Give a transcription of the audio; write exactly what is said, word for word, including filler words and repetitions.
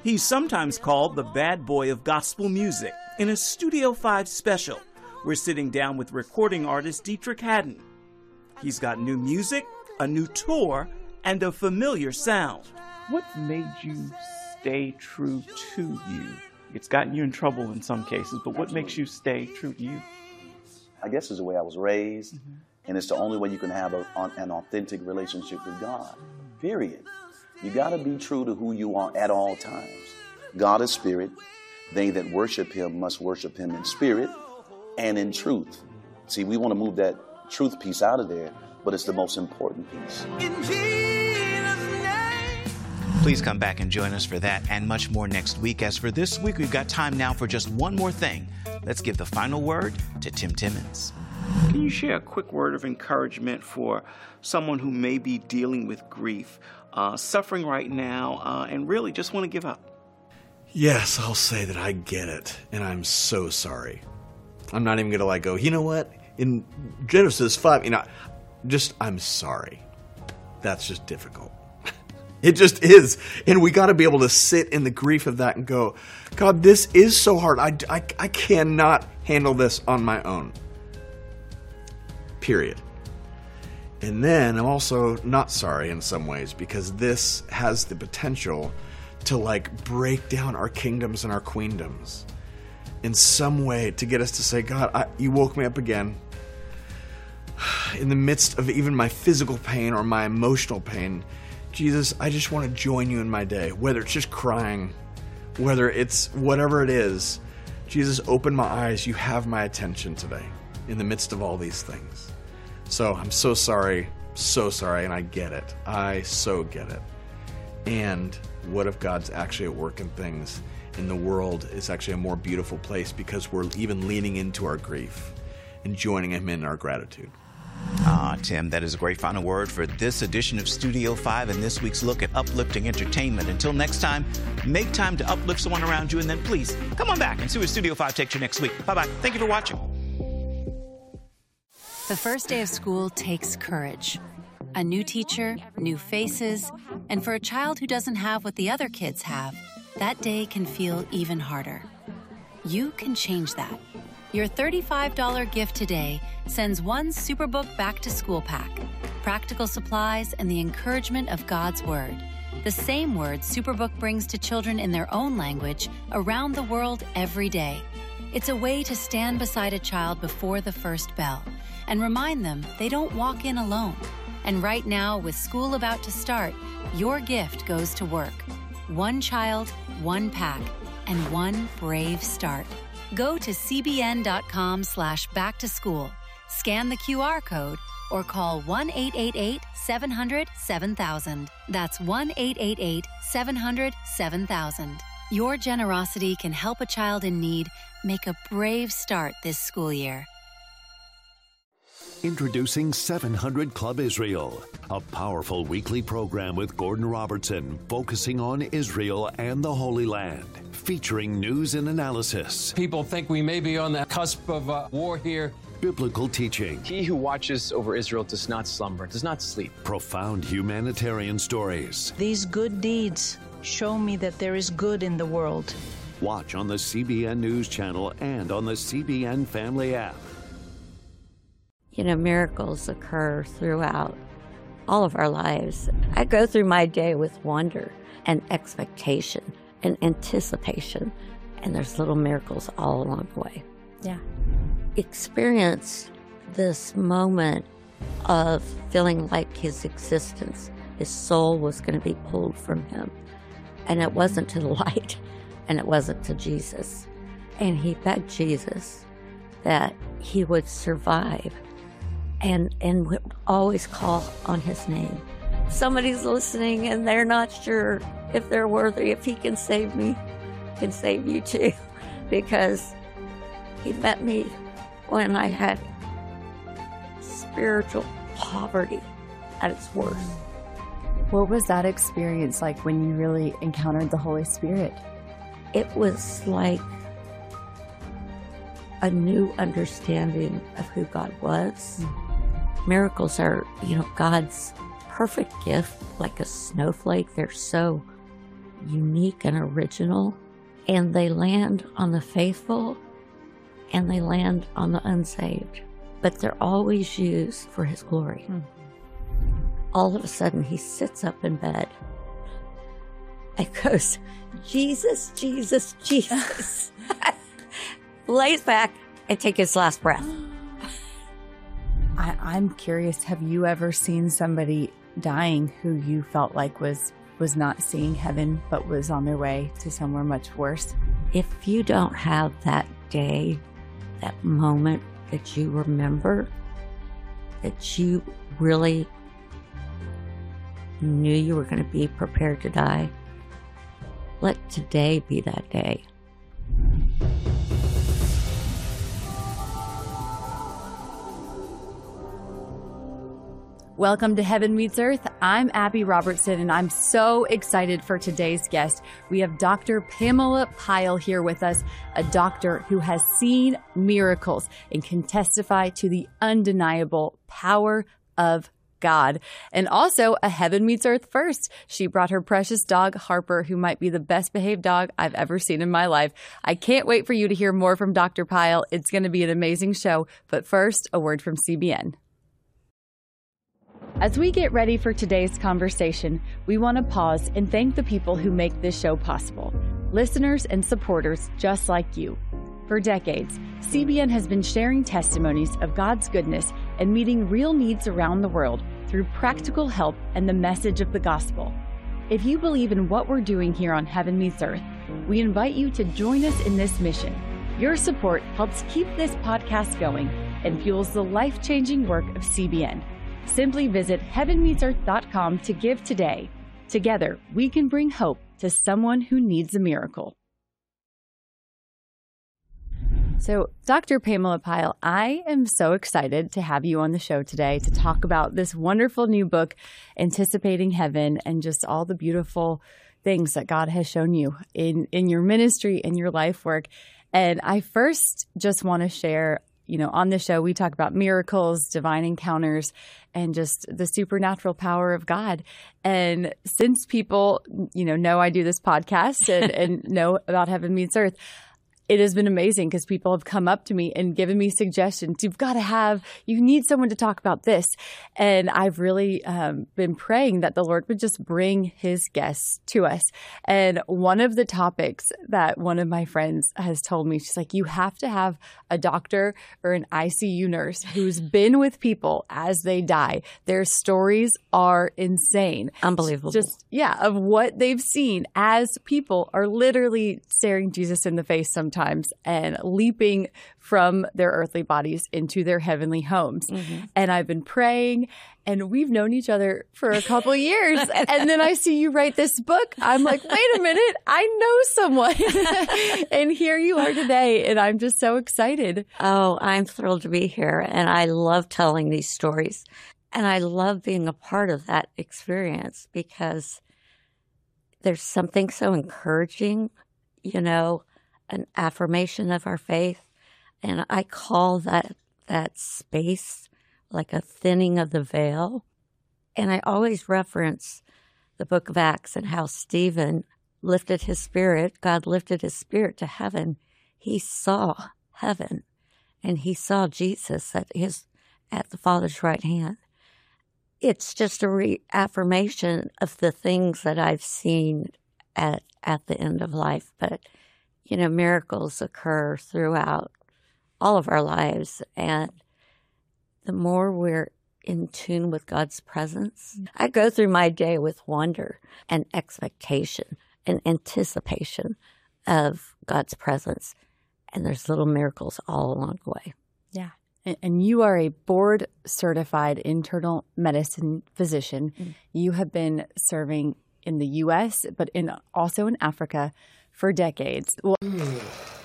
He's sometimes called the bad boy of gospel music. In a Studio five special, we're sitting down with recording artist Deitrick Haddon. He's got new music, a new tour, and a familiar sound. What made you stay true to you? It's gotten you in trouble in some cases, but what Absolutely. makes you stay true to you? I guess it's the way I was raised, Mm-hmm. and it's the only way you can have a, an authentic relationship with God, period. You got to be true to who you are at all times. God is spirit. They that worship him must worship him in spirit and in truth. See, we want to move that truth piece out of there, but it's the most important piece. In Jesus' name. Please come back and join us for that and much more next week. As for this week, we've got time now for just one more thing. Let's give the final word to Tim Timmons. Can you share a quick word of encouragement for someone who may be dealing with grief, uh, suffering right now, uh, and really just want to give up? Yes, I'll say that I get it, and I'm so sorry. I'm not even going to like go, you know what? In Genesis five, you know, just, I'm sorry. That's just difficult. It just is. And we got to be able to sit in the grief of that and go, God, this is so hard. I, I, I cannot handle this on my own. Period. And then I'm also not sorry in some ways, because this has the potential to like break down our kingdoms and our queendoms in some way, to get us to say, God, I, you woke me up again in the midst of even my physical pain or my emotional pain. Jesus, I just want to join you in my day, whether it's just crying, whether it's whatever it is. Jesus, open my eyes. You have my attention today in the midst of all these things. So I'm so sorry, so sorry, and I get it. I so get it. And what if God's actually at work in things, and the world is actually a more beautiful place because we're even leaning into our grief and joining him in our gratitude. Ah, Tim, that is a great final word for this edition of Studio five and this week's look at uplifting entertainment. Until next time, make time to uplift someone around you, and then please come on back and see what Studio five takes you next week. Bye-bye. Thank you for watching. The first day of school takes courage. A new teacher, new faces, and for a child who doesn't have what the other kids have, that day can feel even harder. You can change that. Your thirty-five dollars gift today sends one Superbook back-to-school pack, practical supplies, and the encouragement of God's Word. The same word Superbook brings to children in their own language around the world every day. It's a way to stand beside a child before the first bell and remind them they don't walk in alone. And right now, with school about to start, your gift goes to work. One child, one pack, and one brave start. Go to cbn.com slash back to school, scan the Q R code, or call one eight eight eight, seven hundred, seven thousand. That's one eight eight eight, seven hundred, seven thousand. Your generosity can help a child in need make a brave start this school year. Introducing seven hundred Club Israel, a powerful weekly program with Gordon Robertson focusing on Israel and the Holy Land, featuring news and analysis. People think we may be on the cusp of uh, war here. Biblical teaching. He who watches over Israel does not slumber, does not sleep. Profound humanitarian stories. These good deeds show me that there is good in the world. Watch on the C B N News Channel and on the C B N Family app. You know, miracles occur throughout all of our lives. I go through my day with wonder and expectation and anticipation, and there's little miracles all along the way. Yeah. Experienced this moment of feeling like his existence, his soul was going to be pulled from him. And it wasn't to the light, and it wasn't to Jesus. And he begged Jesus that he would survive and and would always call on his name. If somebody's listening and they're not sure if they're worthy, if he can save me, he can save you too. Because he met me when I had spiritual poverty at its worst. What was that experience like when you really encountered the Holy Spirit? It was like a new understanding of who God was. Mm. Miracles are, you know, God's perfect gift, like a snowflake. They're so unique and original, and they land on the faithful and they land on the unsaved, but they're always used for his glory. Hmm. All of a sudden, he sits up in bed and goes, Jesus, Jesus, Jesus. Lays back and takes his last breath. I, I'm curious, have you ever seen somebody dying who you felt like was was not seeing heaven but was on their way to somewhere much worse? If you don't have that day, that moment that you remember, that you really knew you were going to be prepared to die, let today be that day. Welcome to Heaven Meets Earth. I'm Abby Robertson, and I'm so excited for today's guest. We have Doctor Pamela Pyle here with us, a doctor who has seen miracles and can testify to the undeniable power of God. And also a Heaven Meets Earth first. She brought her precious dog, Harper, who might be the best behaved dog I've ever seen in my life. I can't wait for you to hear more from Doctor Pyle. It's going to be an amazing show. But first, a word from C B N. As we get ready for today's conversation, we want to pause and thank the people who make this show possible. Listeners and supporters just like you. For decades, C B N has been sharing testimonies of God's goodness and meeting real needs around the world through practical help and the message of the gospel. If you believe in what we're doing here on Heaven Meets Earth, we invite you to join us in this mission. Your support helps keep this podcast going and fuels the life-changing work of C B N. Simply visit heaven meets earth dot com to give today. Together, we can bring hope to someone who needs a miracle. So, Doctor Pamela Pyle, I am so excited to have you on the show today to talk about this wonderful new book, Anticipating Heaven, and just all the beautiful things that God has shown you in, in your ministry and your life work. And I first just want to share, you know, on the show, we talk about miracles, divine encounters, and just the supernatural power of God. And since people, you know, know I do this podcast and, and know about Heaven Meets Earth, it has been amazing because people have come up to me and given me suggestions. You've got to have, you need someone to talk about this. And I've really um, been praying that the Lord would just bring his guests to us. And one of the topics that one of my friends has told me, she's like, you have to have a doctor or an I C U nurse who's been with people as they die. Their stories are insane. Unbelievable. Just, yeah, of what they've seen as people are literally staring Jesus in the face sometimes. Times and leaping from their earthly bodies into their heavenly homes. Mm-hmm. And I've been praying, and we've known each other for a couple of years. And then I see you write this book. I'm like, wait a minute, I know someone. And here you are today, and I'm just so excited. Oh, I'm thrilled to be here, and I love telling these stories. And I love being a part of that experience because there's something so encouraging, you know, an affirmation of our faith. And I call that that space like a thinning of the veil. And I always reference the book of Acts and how Stephen lifted his spirit, God lifted his spirit to heaven. He saw heaven and he saw Jesus at his at the Father's right hand. It's just a reaffirmation of the things that I've seen at at the end of life. But you know, miracles occur throughout all of our lives. And the more we're in tune with God's presence, I go through my day with wonder and expectation and anticipation of God's presence. And there's little miracles all along the way. Yeah. And you are a board certified internal medicine physician. Mm. You have been serving in the U S, but in also in Africa for decades. Well,